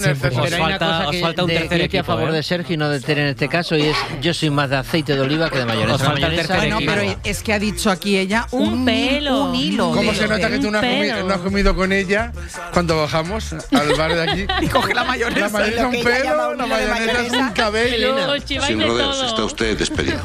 Siempre. Pero hay una cosa os que falta un de tercer Leti a equipo, favor de Sergio y no de Tere en este caso, y es yo soy más de aceite de oliva que de mayonesa. Os falta el tercer Bueno, equipo. pero es que ha dicho aquí ella Un pelo. un hilo. ¿Cómo de- se nota que tú no has comido con ella cuando bajamos al bar de aquí? Y coge la mayonesa. La mayonesa es un pelo, la mayonesa es un cabello. Os chiváis Sin de rodeos, todo. está usted despedido.